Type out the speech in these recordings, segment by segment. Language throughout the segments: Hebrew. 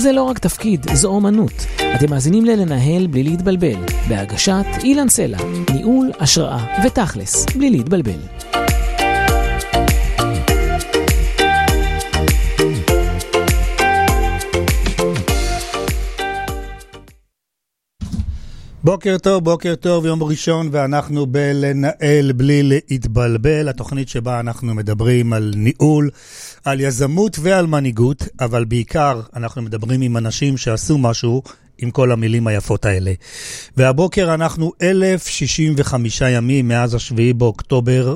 זה לא רק תפקיד, זו אומנות. אתם מאזינים לנהל בלי להתבלבל, בהגשת אילן סלע, ניהול, השראה ותכלס, בלי להתבלבל. בוקר טוב, יום ראשון, ואנחנו בלנהל בלי להתבלבל, התוכנית שבה אנחנו מדברים על ניהול, על יזמות ועל מנהיגות, אבל בעיקר אנחנו מדברים עם אנשים שעשו משהו עם כל המילים היפות האלה. והבוקר אנחנו 1065 ימים מאז השביעי באוקטובר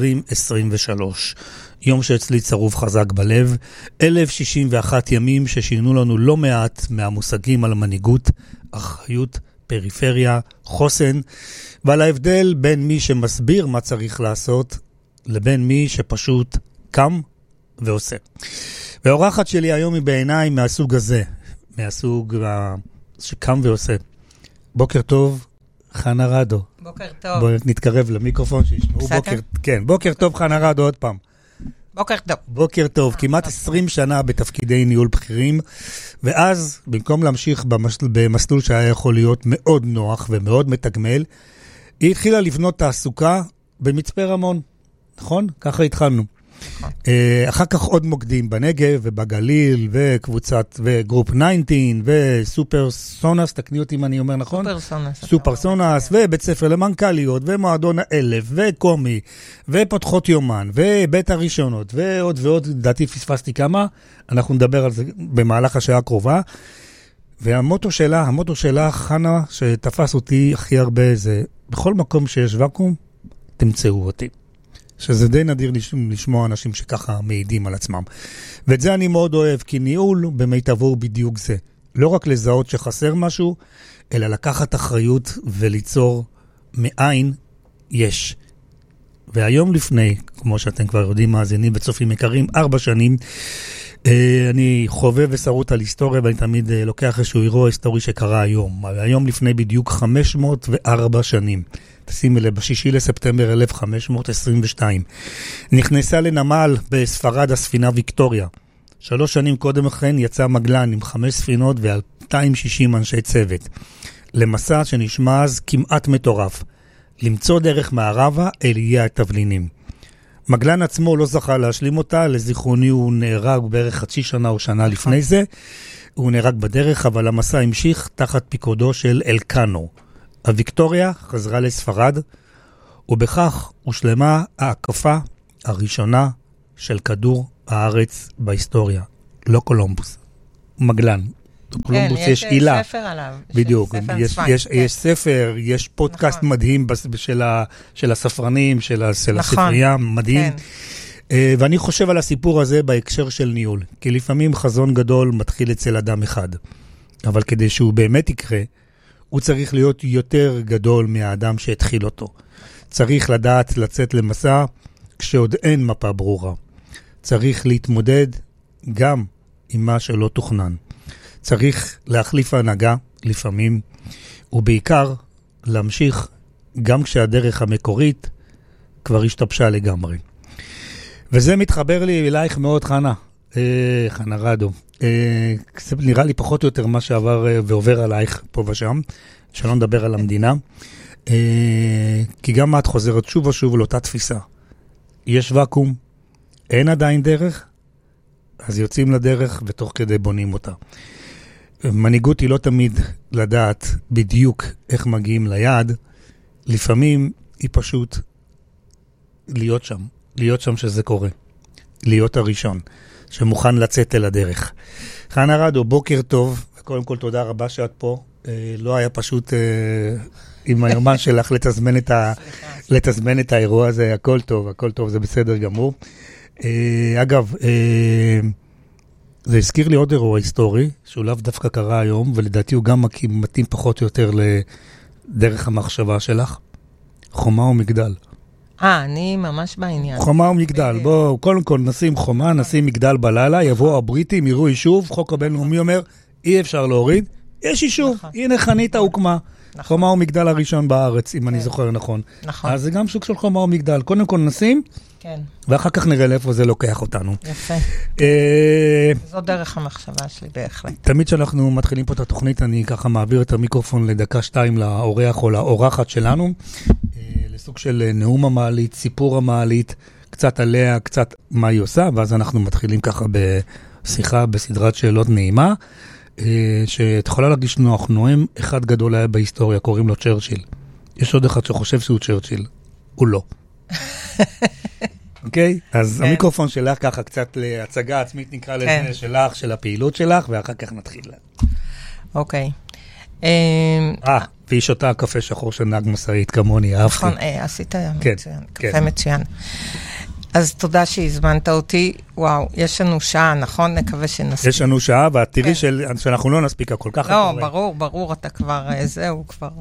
2023. יום שאצלי צרוב חזק בלב, 1061 ימים ששינו לנו לא מעט מהמושגים על מנהיגות, אחריות, פריפריה, חוסן, ועל ההבדל בין מי שמסביר מה צריך לעשות, לבין מי שפשוט קם ועושה. והאורחת שלי היום היא בעיניי מהסוג הזה, מהסוג שקם ועושה. בוקר טוב, חנה רדו. בוקר טוב. בואו נתקרב למיקרופון שישמעו. בוקר טוב, חנה רדו, עוד פעם. בוקר טוב. בוקר טוב, כמעט 20 שנה בתפקידי ניהול בכירים, ואז במקום להמשיך במסלול שהיה יכול להיות מאוד נוח ומאוד מתגמל, היא התחילה לבנות תעסוקה במצפה רמון, נכון? ככה התחלנו. אחר כך עוד מוקדים בנגב ובגליל וקבוצת וגרופ 19 וסופר סונס, תקני אותי אם אני אומר נכון? סופר סונס ובית ספר למנכ"ליות ומועדון האלף וקומי ופותחות יומן ובית הראשונות ועוד ועוד, דעתי פספסתי כמה, אנחנו נדבר על זה במהלך השעה הקרובה. והמוטו שלה, חנה, שתפס אותי הכי הרבה, זה בכל מקום שיש וקום, תמצאו אותי. שזה די נדיר לשמוע אנשים שככה מעידים על עצמם. ואת זה אני מאוד אוהב, כי ניהול במיטבו בדיוק זה. לא רק לזהות שחסר משהו, אלא לקחת אחריות וליצור מאין יש. והיום לפני, כמו שאתם כבר יודעים, מאזינים וצופים יקרים, 4 שנים, אני חובב ושרוט על היסטוריה, ואני תמיד לוקח איזשהו אירוע היסטורי שקרה היום. היום לפני בדיוק 504 שנים. שימי לב, ב6 לספטמבר 1522. נכנסה לנמל בספרד הספינה ויקטוריה. 3 שנים קודם לכן יצא מגלן עם 5 ספינות ו260 אנשי צוות. למסע שנשמע אז כמעט מטורף. למצוא דרך מערבה אל איי התבלינים. מגלן עצמו לא זכה להשלים אותה, לזיכרוני הוא נהרג בערך חצי שנה או שנה לפני זה. הוא נהרג בדרך, אבל המסע המשיך תחת פיקודו של אלקאנו. הוויקטוריה חזרה לספרד, ובכך הושלמה ההקפה הראשונה של כדור הארץ בהיסטוריה. לא קולומבוס, מגלן. קולומבוס יש עילה. ספר עליו. בדיוק, יש ספר, יש פודקאסט מדהים של הספרנים, של הספרייה, מדהים. ואני חושב על הסיפור הזה בהקשר של ניהול, כי לפעמים חזון גדול מתחיל אצל אדם אחד, אבל כדי שהוא באמת יקרה, הוא צריך להיות יותר גדול מהאדם שהתחיל אותו. צריך לדעת לצאת למסע כשעוד אין מפה ברורה. צריך להתמודד גם עם מה שלא תוכנן. צריך להחליף הנהגה לפעמים, ובעיקר להמשיך גם כשהדרך המקורית כבר השתבשה לגמרי. וזה מתחבר לי אלייך מאוד, חנה. חנה רדו. נראה לי פחות או יותר מה שעבר ועובר עלייך פה ושם, שלא נדבר על המדינה, כי גם את חוזרת שוב ושוב לאותה תפיסה. יש וקום, אין עדיין דרך, אז יוצאים לדרך ותוך כדי בונים אותה. מנהיגות היא לא תמיד לדעת בדיוק איך מגיעים ליעד, לפעמים היא פשוט להיות שם שזה קורה, להיות הראשון. שמוכן לצאת אל הדרך. חנה רדו, בוקר טוב. קודם כל תודה רבה שאת פה. לא היה פשוט עם היומן שלך לתזמן את האירוע הזה. הכל טוב, זה בסדר גמור. אגב, זה הזכיר לי עוד אירוע היסטורי, שהוא לאו דווקא קרה היום, ולדעתי הוא גם מתאים פחות או יותר לדרך המחשבה שלך. חומה ומגדל. אני ממש בעניין. חומה ומגדל, בואו, קודם כל נשים חומה, נשים מגדל בלילה, יבואו הבריטים, יראו יישוב, חוק הבינלאומי אומר, אי אפשר להוריד, יש יישוב, הנה חניתה הוקמה. חומה ומגדל הראשון בארץ, אם אני זוכר נכון. נכון. אז זה גם סוג של חומה ומגדל. קודם כל נשים, כן. ואחר כך נראה לאיפה זה לוקח אותנו. יפה. זו דרך המחשבה שלי בהחלט. תמיד כשאנחנו מתחילים פה את התוכנית, אני ככה מעביר את המיקרופון לדקה-שתיים לאורח או לאורחת שלנו, לסוג של נאום המעלית, סיפור המעלית, קצת עליה, קצת מה היא עושה, ואז אנחנו מתחילים ככה בשיחה, בסדרת שאלות נעימה, שאת יכולה להרגיש נוח. נואם אחד גדול היה בהיסטוריה, קוראים לו צ'רצ'יל. יש עוד אחד שחושב שהוא צ'רצ'יל, הוא לא. אוקיי? אז המיקרופון שלך ככה קצת להצגה עצמית נקרא לזה שלך, של הפעילות שלך, ואחר כך נתחיל. אוקיי. והיא שותה קפה שחור של נהג משאית כמוני, אהבתי. נכון, עשית מצוין, קפה מצוין. אז תודה שהזמנת אותי. וואו, יש לנו שעה, נכון? נקווה שנספיק. יש לנו שעה, ואת תראי שאנחנו לא נספיק הכל כך. לא, ברור, אתה כבר, זהו, כבר.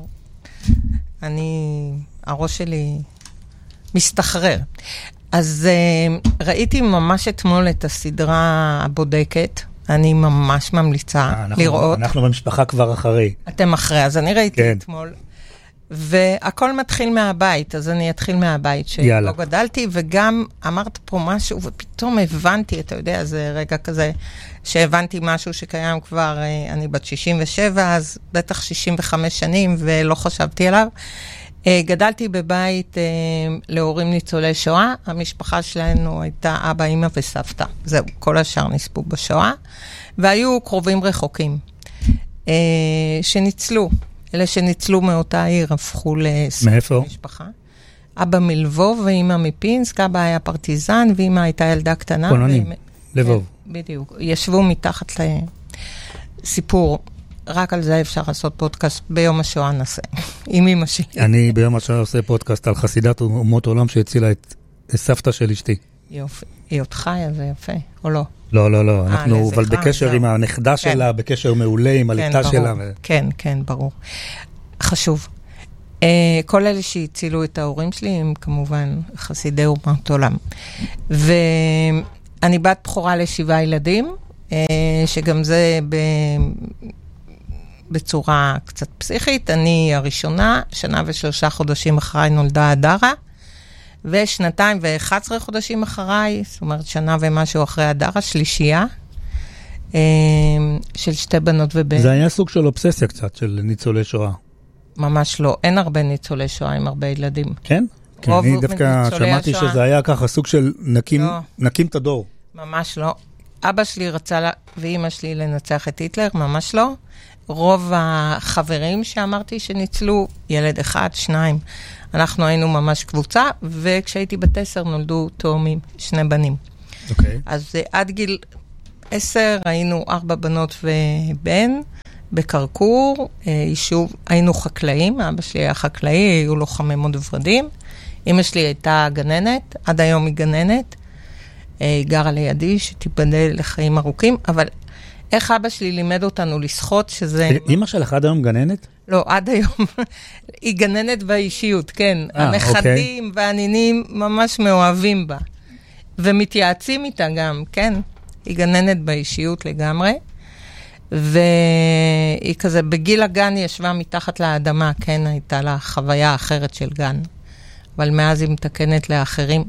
הראש שלי מסתחרר. אז ראיתי ממש אתמול את הסדרה הבודקת. אני ממש ממליצה לראות. אנחנו במשפחה כבר אחרי. אתם אחרי, אז אני ראיתי אתמול. והכל מתחיל מהבית, אז אני אתחיל מהבית שלא גדלתי, וגם אמרת פה משהו, ופתאום הבנתי, אתה יודע, זה רגע כזה, שהבנתי משהו שקיים כבר, אני בת 67, אז בטח 65 שנים, ולא חשבתי עליו. גדלתי בבית להורים ניצולי שואה, המשפחה שלנו הייתה אבא, אמא וסבתא. זהו, כל השאר נספו בשואה, והיו קרובים רחוקים, שניצלו. אלה שניצלו מאותה עיר הפכו מאיפה? משפחה. אבא מלבוב ואמא מפינסק, אבא היה פרטיזן, ואמא הייתה ילדה קטנה. כוננים, לבוב. בדיוק. ישבו מתחת לסיפור. רק על זה אפשר לעשות פודקאסט ביום השואה נעשה, עם אמא שלי. אני ביום השואה עושה פודקאסט על חסידת אומות עולם שהצילה את סבתא של אשתי. יופי. היא עוד חיה, זה יפה, או לא? לא, אנחנו אבל בקשר עם הנכדה שלה, בקשר מעולה עם הליטה שלה. כן, ברור. חשוב. כל אלה שהצילו את ההורים שלי הם כמובן חסידי אומות עולם. ואני בת בכורה ל7 ילדים, שגם זה בצורה קצת פסיכית. אני הראשונה, 1 ו3 חודשים אחריי נולדה הדרה, ו2 ו11 חודשים אחריי, זאת אומרת 1 ומשהו אחרי הדרה, שלישייה, של 2 בנות ובן. זה היה סוג של אובססיה קצת, של ניצולי שואה. ממש לא, אין הרבה ניצולי שואה עם הרבה ילדים. כן? כן, אני דווקא שמעתי שזה היה ככה, סוג של נקים את הדור. ממש לא. אבא שלי רצה, ואמא שלי לנצח את היטלר, ממש לא. רוב החברים שאמרתי שניצלו, ילד 1, 2, אנחנו היינו ממש קבוצה, וכשהייתי בת 10 נולדו תאומים, 2 בנים. אוקיי. אז עד גיל 10 היינו 4 בנות ובן, בקרקור, יישוב, היינו חקלאים, אבא שלי היה חקלאי, היו לו חממות ורדים, אמא שלי הייתה גננת, עד היום היא גננת, היא גרה לידי, שתיבדל לחיים ארוכים, אבל איך אבא שלי לימד אותנו לשחות, שזה... אמא שלך עד היום גננת? לא, עד היום. היא גננת באישיות, כן. הנכדים והנינים ממש מאוהבים בה. ומתייעצים איתה גם, כן. היא גננת באישיות לגמרי. והיא כזה, בגיל הגן היא ישבה מתחת לאדמה, כן, הייתה לה חוויה אחרת של גן. אבל מאז היא מתקנת לאחרים.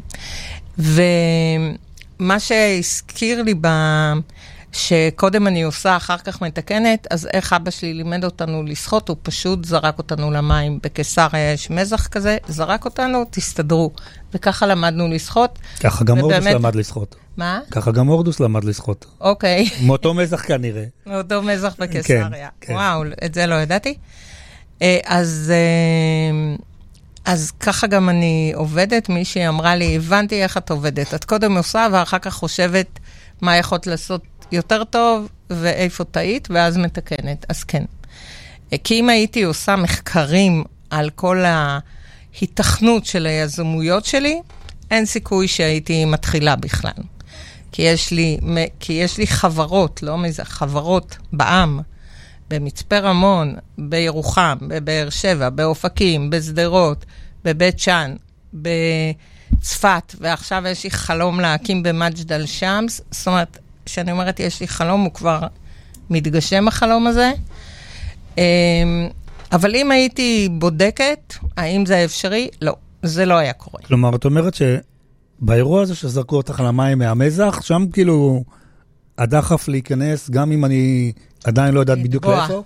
ומה שהזכיר לי שקודם אני עושה, אחר כך מתקנת, אז איך אבא שלי לימד אותנו לשחות, הוא פשוט זרק אותנו למים. בקיסריה יש מזח כזה, זרק אותנו, תסתדרו. וככה למדנו לשחות. ככה גם הורדוס למד לשחות. מה? ככה גם הורדוס למד לשחות. אוקיי. מאותו מזח כנראה. מאותו מזח בקיסריה. כן. וואו, את זה לא ידעתי. אז ככה גם אני עובדת, מישהי אמרה לי, הבנתי איך את עובדת. את קודם עושה ואחר כך חושבת מה יכולת לעשות יותר טוב ואיפה טעית, ואז מתקנת. אז כן. כי אם הייתי עושה מחקרים על כל ההיתכנות של היזמויות שלי, אין סיכוי שהייתי מתחילה בכלל. כי יש לי חברות, לא מזה, חברות בעם, במצפה רמון, בירוחם, בבאר שבע, באופקים, בסדרות, בבית שאן, בצפת, ועכשיו יש לי חלום להקים במג'דל שמס. זאת אומרת, כשאני אומרת יש לי חלום, הוא כבר מתגשם החלום הזה. אבל אם הייתי בודקת, האם זה אפשרי? לא, זה לא היה קורה. כלומר, את אומרת שבאירוע הזה שזרקו אותך על המים מהמזח, שם כאילו הדחף להיכנס, גם אם אני עדיין לא יודעת בדיוק לאיפה?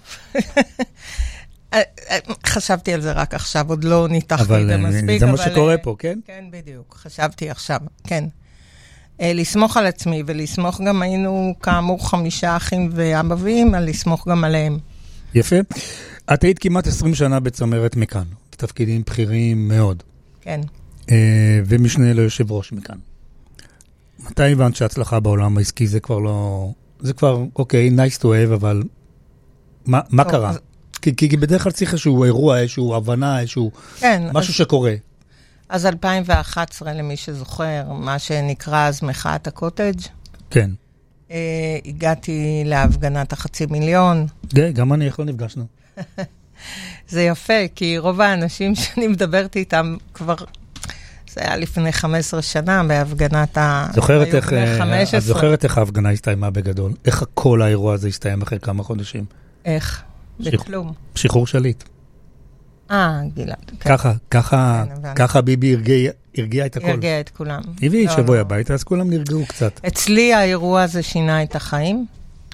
חשבתי על זה רק עכשיו, עוד לא ניתחתי את זה מספיק. אבל זה מה שקורה פה, כן? כן, בדיוק. חשבתי עכשיו, כן. לסמוך על עצמי, ולסמוך גם היינו כאמור 5 אחים ואבא ואמא, לסמוך גם עליהם. יפה. את היית כמעט 20 שנה בצמרת מכאן, בתפקידים בכירים מאוד. כן. ומשנה ליושב ראש מכאן. מתי הבנת שההצלחה בעולם העסקי זה כבר לא... זה כבר, אוקיי, nice to have, אבל מה קרה? כי בדרך כלל צריך איזשהו אירוע, איזשהו הבנה, איזשהו משהו שקורה. אז 2011, למי שזוכר, מה שנקרא אז מחאת הקוטג'. כן. הגעתי להפגנת 500,000. גם אני, איך לא נפגשנו? זה יפה, כי רוב האנשים שאני מדברת איתם כבר, זה היה לפני 15 שנה בהפגנת את זוכרת איך ההפגנה הסתיימה בגדול? איך כל האירוע הזה הסתיים אחרי כמה חודשים? איך? בכלום. שחרור שליט. גלעד. ככה ביבי הרגיע את הכל. הרגיע את כולם. הביא שבוי הביתה, אז כולם נרגעו קצת. אצלי האירוע הזה שינה את החיים.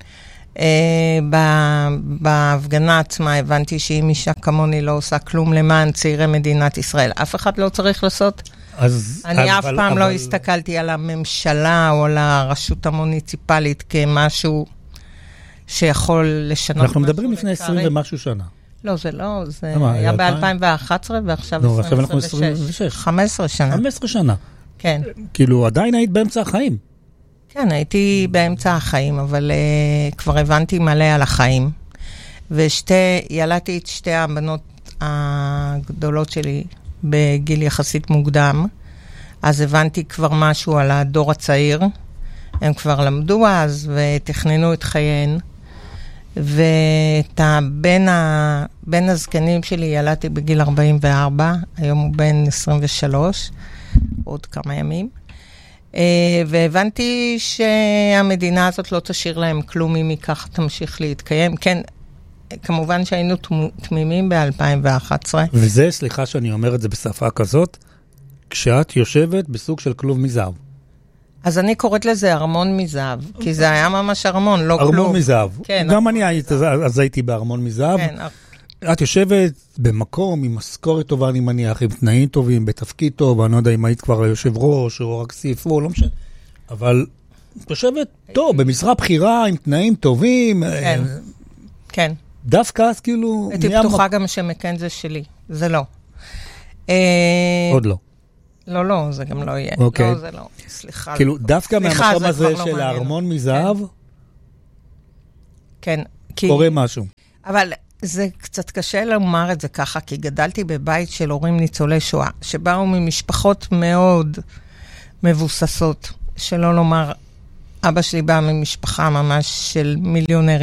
בהפגנה עצמה הבנתי שאם אישה כמוני לא עושה כלום למען צעירי מדינת ישראל, אף אחד לא צריך לעשות. אני אף פעם לא הסתכלתי על הממשלה או על הרשות המוניציפלית כמשהו שיכול לשנות. אנחנו מדברים לפני 20 ומשהו שנה. לא, זה לא, זה היה ב-2011 ועכשיו 2026. 15 שנה. 15 שנה. כן. כאילו עדיין היית באמצע החיים. כן, הייתי באמצע החיים, אבל כבר הבנתי מלא על החיים. ילדתי את 2 הבנות הגדולות שלי בגיל יחסית מוקדם, אז הבנתי כבר משהו על הדור הצעיר. הם כבר למדו אז ותכננו את חייהן. ואת בין הזקנים שלי ילדתי בגיל 44, היום הוא בן 23, עוד כמה ימים. והבנתי שהמדינה הזאת לא תשאיר להם כלום אם היא ככה תמשיך להתקיים. כן, כמובן שהיינו תמימים ב-2011. וזה, סליחה שאני אומר את זה בשפה כזאת, כשאת יושבת בסוג של כלוב מזהב. אז אני קוראת לזה ארמון מזהב, כי זה היה ממש ארמון, לא כלוב. ארמון מזהב. גם אני אז הייתי בארמון מזהב. את יושבת במקום עם משכורת טובה, אני מניח, עם תנאים טובים, בתפקיד טוב, אני לא יודע אם היית כבר היושב ראש, או רק ספרו, לא משנה. אבל יושבת טוב, במשרה בחירה, עם תנאים טובים. כן, כן. דווקא אז כאילו... הייתי פתוחה גם שמכן זה שלי, זה לא. עוד לא. לא, זה גם לא יהיה. אוקיי. לא, זה לא. סליחה. כאילו, דווקא מהמקום הזה של הארמון מזהב, כן. קורה משהו. אבל זה קצת קשה לומר את זה ככה, כי גדלתי בבית של הורים ניצולי שואה, שבאו ממשפחות מאוד מבוססות, שלא לומר, אבא שלי בא ממשפחה ממש של מיליונרים.